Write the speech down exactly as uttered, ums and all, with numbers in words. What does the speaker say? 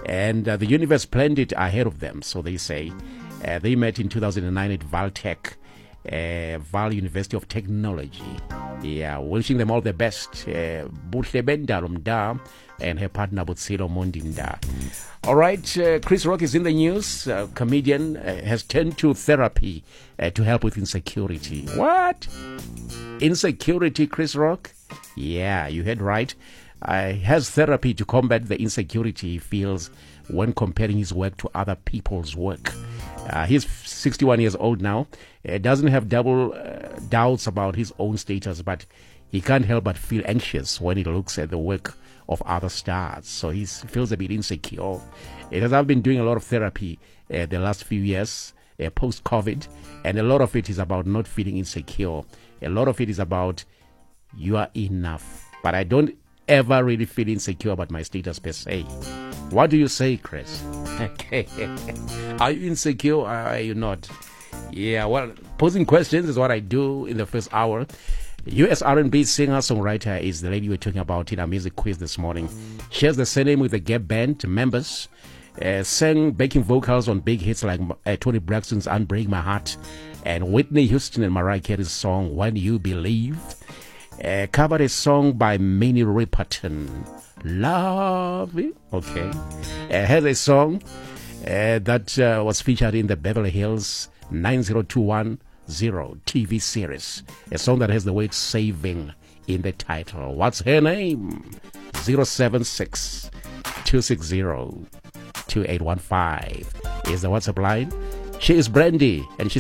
And uh, the universe planned it ahead of them, so they say. Uh, they met in two thousand nine at Valtech, uh, Val University of Technology. Yeah, wishing them all the best. Buhle Bendalo Mda and her partner Butsilo Mondinda. All right, uh, Chris Rock is in the news. Uh, comedian uh, has turned to therapy uh, to help with insecurity. What? Insecurity, Chris Rock? Yeah, you heard right. Uh, has therapy to combat the insecurity he feels when comparing his work to other people's work. Uh, he's sixty-one years old now. Uh, doesn't have double uh, doubts about his own status, but he can't help but feel anxious when he looks at the work of other stars. So he feels a bit insecure. It has I've been doing a lot of therapy uh, the last few years, uh, post-COVID, and a lot of it is about not feeling insecure. A lot of it is about you are enough. But I don't ever really feel insecure about my status per se. What do you say, Chris? Okay. Are you insecure or are you not? Yeah, well, posing questions is what I do in the first hour. U S R and B singer-songwriter is the lady we're talking about in our music quiz this morning. She has the surname with the Gap Band members. Uh, sang backing vocals on big hits like uh, Tony Braxton's Unbreak My Heart and Whitney Houston and Mariah Carey's song When You Believe. Uh, covered a song by Minnie Riperton, Love It. Okay. Uh, has a song uh, that uh, was featured in the Beverly Hills nine oh two one oh T V series. A song that has the word saving in the title. What's her name? zero seven six, two six zero, two eight one five is the WhatsApp line. She is Brandy and she